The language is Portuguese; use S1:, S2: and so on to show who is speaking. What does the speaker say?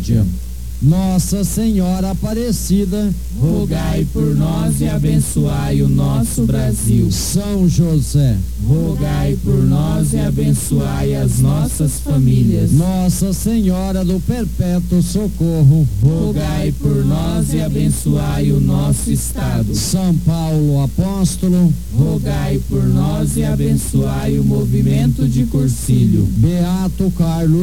S1: misericórdia. Nossa Senhora Aparecida,
S2: rogai por nós e abençoai o nosso Brasil.
S1: São José,
S2: rogai por nós e abençoai as nossas famílias.
S1: Nossa Senhora do Perpétuo Socorro,
S2: rogai por nós e abençoai o nosso estado.
S1: São Paulo Apóstolo,
S2: rogai por nós e abençoai o movimento de Cursilho.
S1: Beato Carlos